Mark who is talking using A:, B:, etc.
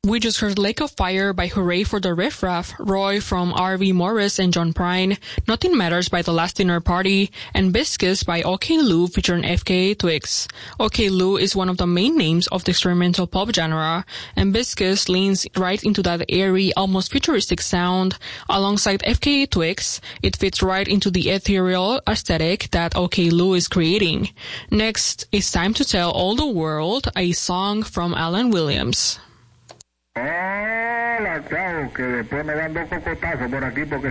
A: We just heard Lake of Fire by Hooray for the Riff Raff, Roy from R.V. Morris and John Prine, Nothing Matters by The Last Dinner Party, and Biscuits by OK Lou featuring FKA Twigs. OK Lou is one of the main names of the experimental pop genre, and Biscuits leans right into that airy, almost futuristic sound. Alongside FKA Twigs, it fits right into the ethereal aesthetic that OK Lou is creating. Next, it's time to tell all the world a song from Alan Williams.
B: Hola, chao, que después me dan dos cocotazos por aquí porque